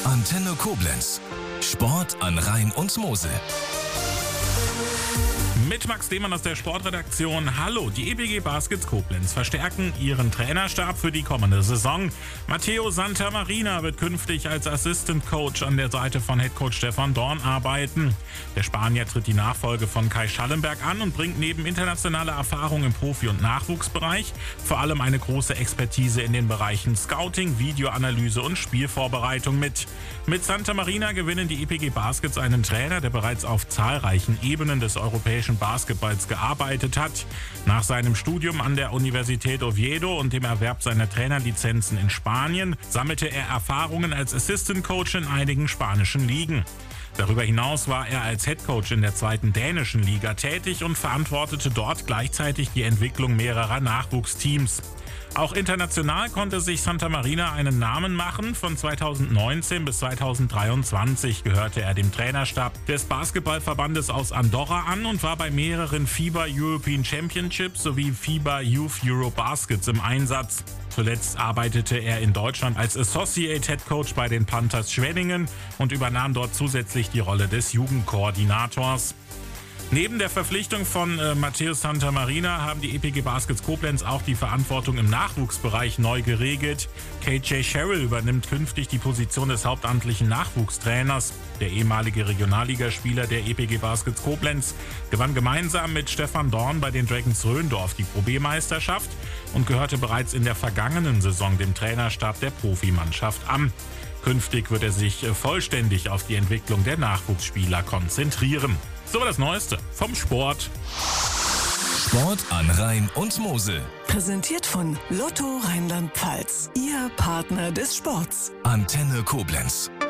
Antenne Koblenz. Sport an Rhein und Mosel. Mit Max Lehmann aus der Sportredaktion. Hallo, die EPG Baskets Koblenz verstärken ihren Trainerstab für die kommende Saison. Matteo Santamarina wird künftig als Assistant Coach an der Seite von Headcoach Stefan Dorn arbeiten. Der Spanier tritt die Nachfolge von Kai Schallenberg an und bringt neben internationaler Erfahrung im Profi- und Nachwuchsbereich vor allem eine große Expertise in den Bereichen Scouting, Videoanalyse und Spielvorbereitung mit. Mit Santamarina gewinnen die EPG Baskets einen Trainer, der bereits auf zahlreichen Ebenen des europäischen Basketballs gearbeitet hat. Nach seinem Studium an der Universität Oviedo und dem Erwerb seiner Trainerlizenzen in Spanien sammelte er Erfahrungen als Assistant Coach in einigen spanischen Ligen. Darüber hinaus war er als Headcoach in der 2. dänischen Liga tätig und verantwortete dort gleichzeitig die Entwicklung mehrerer Nachwuchsteams. Auch international konnte sich Santamarina einen Namen machen. Von 2019 bis 2023 gehörte er dem Trainerstab des Basketballverbandes aus Andorra an und war bei mehreren FIBA European Championships sowie FIBA Youth Eurobaskets im Einsatz. Zuletzt arbeitete er in Deutschland als Associate Head Coach bei den Panthers Schwenningen und übernahm dort zusätzlich die Rolle des Jugendkoordinators. Neben der Verpflichtung von Matteo Santamarina haben die EPG Baskets Koblenz auch die Verantwortung im Nachwuchsbereich neu geregelt. KJ Sherrill übernimmt künftig die Position des hauptamtlichen Nachwuchstrainers. Der ehemalige Regionalligaspieler der EPG Baskets Koblenz gewann gemeinsam mit Stefan Dorn bei den Dragons Röndorf die Pro B-Meisterschaft und gehörte bereits in der vergangenen Saison dem Trainerstab der Profimannschaft an. Künftig wird er sich vollständig auf die Entwicklung der Nachwuchsspieler konzentrieren. So war das Neueste vom Sport. Sport an Rhein und Mosel. Präsentiert von Lotto Rheinland-Pfalz. Ihr Partner des Sports. Antenne Koblenz.